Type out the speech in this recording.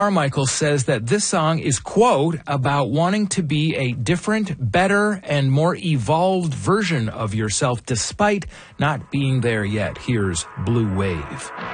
Carmichael says that this song is, quote, about wanting to be a different, better, and more evolved version of yourself despite not being there yet. Here's Blue Wave.